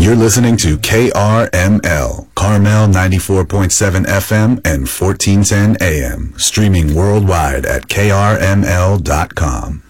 You're listening to KRML, Carmel 94.7 FM and 1410 AM, streaming worldwide at krml.com.